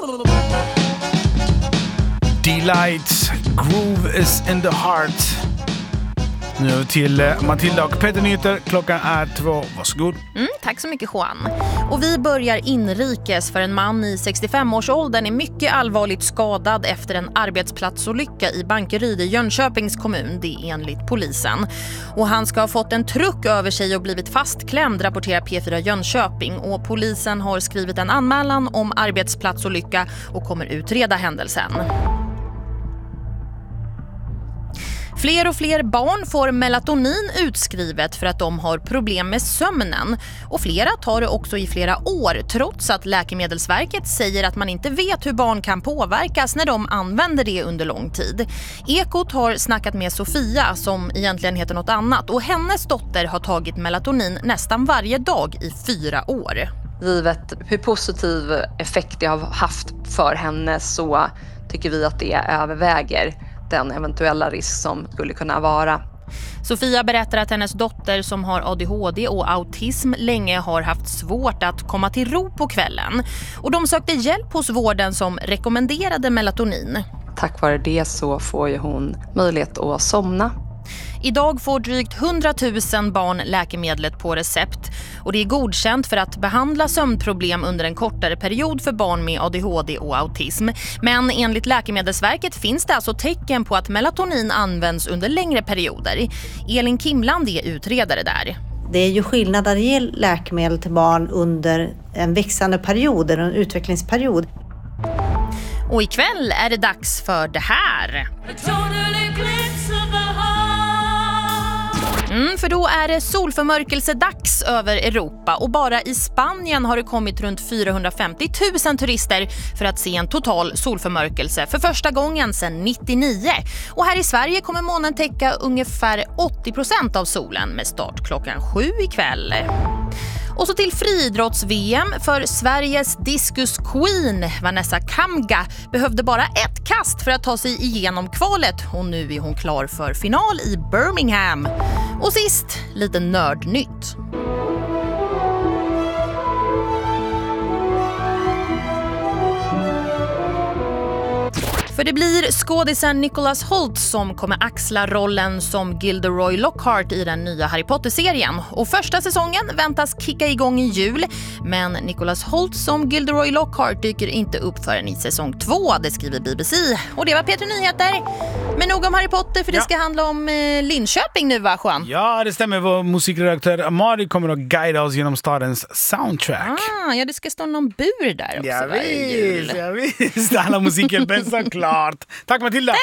Delight, Groove is in the heart. Nu till Matilda och Peter Nyheter. Klockan är 2. Varsågod. Tack så mycket, Juan. Och vi börjar inrikes, för en man i 65-årsåldern är mycket allvarligt skadad efter en arbetsplatsolycka i Bankeryd i Jönköpings kommun, det är enligt polisen. Och han ska ha fått en truck över sig och blivit fastklämd, rapporterar P4 Jönköping. Och polisen har skrivit en anmälan om arbetsplatsolycka och kommer utreda händelsen. Fler och fler barn får melatonin utskrivet för att de har problem med sömnen. Och flera tar det också i flera år, trots att Läkemedelsverket säger att man inte vet hur barn kan påverkas när de använder det under lång tid. Ekot har snackat med Sofia, som egentligen heter något annat, och hennes dotter har tagit melatonin nästan varje dag i 4 år. Givet hur positiv effekt det har haft för henne så tycker vi att det överväger den eventuella risk som skulle kunna vara. Sofia berättar att hennes dotter, som har ADHD och autism, länge har haft svårt att komma till ro på kvällen. Och de sökte hjälp hos vården som rekommenderade melatonin. Tack vare det så får ju hon möjlighet att somna. Idag får drygt 100 000 barn läkemedlet på recept, och det är godkänt för att behandla sömnproblem under en kortare period för barn med ADHD och autism. Men enligt Läkemedelsverket finns det alltså tecken på att melatonin används under längre perioder. Elin Kimland är utredare där. Det är ju skillnad att ge läkemedel till barn under en växande period, en utvecklingsperiod. Och ikväll är det dags för det här. För då är det solförmörkelsedags över Europa, och bara i Spanien har det kommit runt 450 000 turister för att se en total solförmörkelse för första gången sedan 99. Och här i Sverige kommer månen täcka ungefär 80% av solen med start klockan 7 ikväll. Och så till friidrotts-VM, för Sveriges discus queen Vanessa Kamga behövde bara ett kast för att ta sig igenom kvalet, och nu är hon klar för final i Birmingham. Och sist, lite nördnytt. För det blir skådisen Nicholas Hoult som kommer axla rollen som Gilderoy Lockhart i den nya Harry Potter-serien. Och första säsongen väntas kicka igång i jul, men Nicholas Hoult som Gilderoy Lockhart dyker inte upp förrän i säsong 2, det skriver BBC. Och det var Peter Nyheter. Men nog om Harry Potter, för det ska handla om Linköping nu, va, Juan? Ja, det stämmer. Vår musikredaktör Amari kommer att guida oss genom stadens soundtrack. Ja, det ska stå någon bur där också. Ja, visst. Alla musikhjälpen, såklart. Tack, Matilda.